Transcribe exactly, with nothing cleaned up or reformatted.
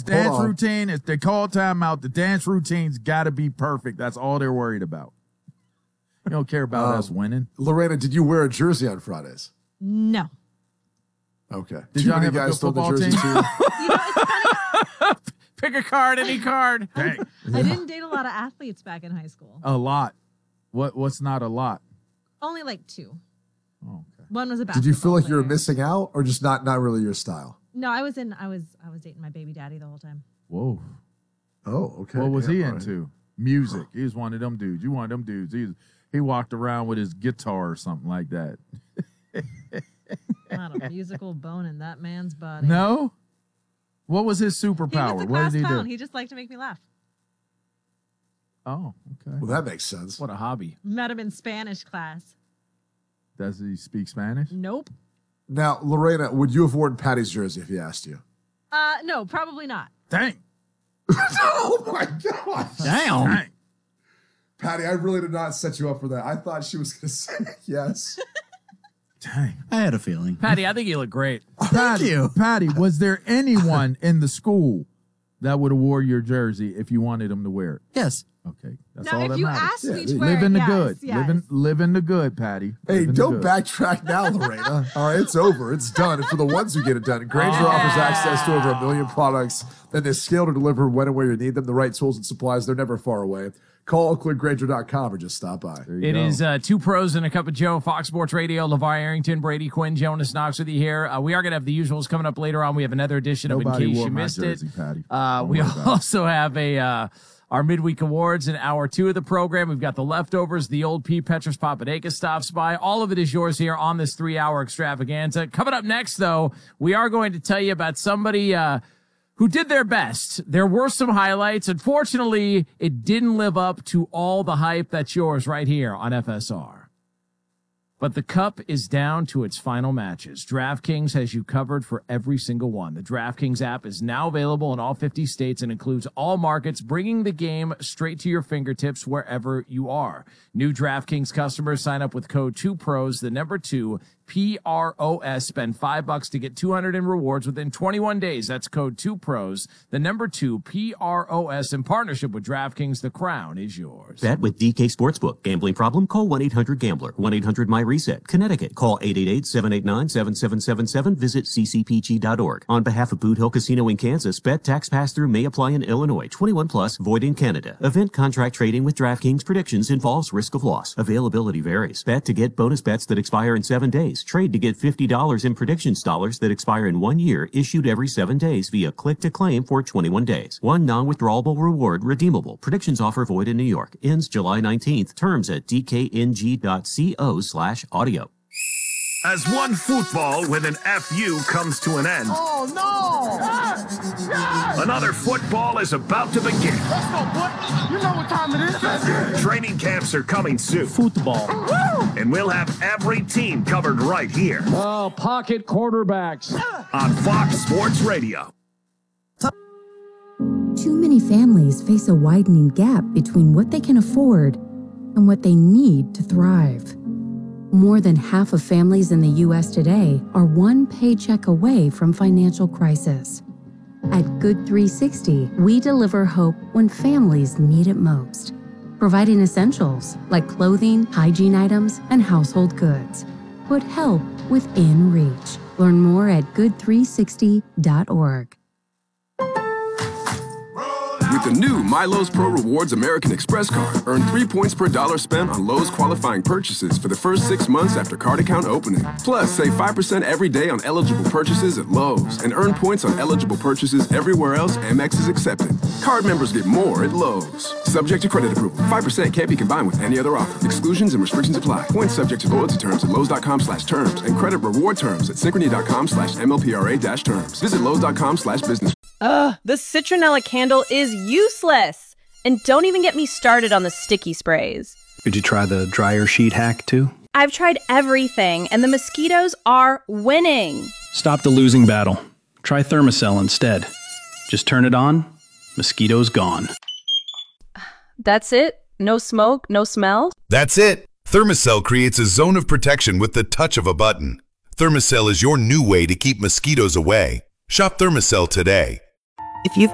dance routine, if they call timeout, the dance routine's got to be perfect. That's all they're worried about. You don't care about um, us winning. Lorena, did you wear a jersey on Fridays? No. Okay. Did Too y'all many have guys a stole the football jersey team? too. You know, it's funny. Pick a card, any card. Dang. I didn't date a lot of athletes back in high school. A lot. What? What's not a lot? Only like two. Oh, okay. One was a basketball Did you feel like player. you were missing out, or just not not really your style? No, I was in. I was. I was dating my baby daddy the whole time. Whoa. Oh, okay. What was yeah, he right. into? Music. He was one of them dudes. You one of them dudes. He was, he walked around with his guitar or something like that. Not a musical bone in that man's body. No. What was his He superpower? was a What class did he clown. do? He just liked to make me laugh. Oh, okay. Well, that makes sense. What a hobby. Met him in Spanish class. Does he speak Spanish? Nope. Now, Lorena, would you have worn Patty's jersey if he asked you? Uh, no, probably not. Dang. Oh my God! Damn. Dang. Patty, I really did not set you up for that. I thought she was going to say yes. Dang. I had a feeling. Patty, I think you look great. Patty, you. Patty, was there anyone in the school that would have wore your jersey if you wanted them to wear it? Yes. Okay, that's Now, all if that you matters. asked me Yeah, to wear Live in it, the yes, good. yes. Live in, live in the good, Patty. Hey, Live in the don't good. backtrack now, Lorena. All right, it's over. It's done. And for the ones who get it done, Grainger Oh, offers yeah. access to over a million products. Then they're scaled to deliver when and where you need them. The right tools and supplies, they're never far away. Call or click Grainger dot com or just stop by. There you It go. is uh, Two Pros and a Cup of Joe, Fox Sports Radio, LeVar Arrington, Brady Quinn, Jonas Knox with you here. Uh, we are going to have the usuals coming up later on. We have another edition Nobody of In Case wore You my Missed jersey, It. Patty. Uh, Don't we worry about it. also have a uh, our midweek awards in hour two of the program. We've got the leftovers, the old P. Petros Papadakis stops by. All of it is yours here on this three-hour extravaganza. Coming up next, though, we are going to tell you about somebody uh, who did their best. There were some highlights. Unfortunately, it didn't live up to all the hype that's yours right here on F S R. But the cup is down to its final matches. DraftKings has you covered for every single one. The DraftKings app is now available in all fifty states and includes all markets, bringing the game straight to your fingertips wherever you are. New DraftKings customers sign up with code two pros, the number two, P R O S. Spend five bucks to get two hundred in rewards within twenty-one days. That's code two pros, the number two, P R O S. In partnership with DraftKings, the crown is yours. Bet with D K Sportsbook. Gambling problem? Call one eight hundred gambler. one eight hundred my reset. Connecticut. Call eight eight eight, seven eight nine, seven seven seven seven. Visit c c p g dot org. On behalf of Boot Hill Casino in Kansas, bet tax pass-through may apply in Illinois. twenty-one plus, void in Canada. Event contract trading with DraftKings predictions involves risk of loss. Availability varies. Bet to get bonus bets that expire in seven days. Trade to get fifty dollars in predictions dollars that expire in one year, issued every seven days via click to claim for twenty-one days. One non-withdrawable reward redeemable. Predictions offer void in New York. Ends July nineteenth. Terms at d k n g dot co slash audio. As one football with an F U comes to an end. Oh, no! Yes! Yes! Another football is about to begin. Let's go, boy. You know what time it is. Let's get it. Training camps are coming soon. Football. Woo! And we'll have every team covered right here Oh, pocket quarterbacks. on Fox Sports Radio. Too many families face a widening gap between what they can afford and what they need to thrive. More than half of families in the U S today are one paycheck away from financial crisis. At Good three sixty, we deliver hope when families need it most, providing essentials like clothing, hygiene items, and household goods. Put help within reach. Learn more at good three sixty dot org. With the new MyLowe's Pro Rewards American Express card, earn three points per dollar spent on Lowe's qualifying purchases for the first six months after card account opening. Plus, save five percent every day on eligible purchases at Lowe's and earn points on eligible purchases everywhere else Amex is accepted. Card members get more at Lowe's. Subject to credit approval. five percent can't be combined with any other offer. Exclusions and restrictions apply. Points subject to loyalty terms at Lowe's.com slash terms and credit reward terms at Synchrony.com slash MLPRA dash terms. Visit Lowe's.com slash business. Ugh, the citronella candle is useless. And don't even get me started on the sticky sprays. Did you try the dryer sheet hack too? I've tried everything, and the mosquitoes are winning. Stop the losing battle. Try Thermacell instead. Just turn it on, mosquitoes gone. That's it? No smoke, no smell? That's it. Thermacell creates a zone of protection with the touch of a button. Thermacell is your new way to keep mosquitoes away. Shop Thermacell today. If you've